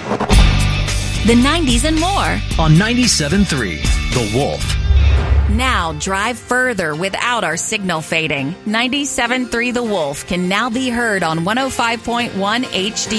the 90s and more. On 97.3, The Wolf. Now drive further without our signal fading. 97.3 The Wolf can now be heard on 105.1 HD.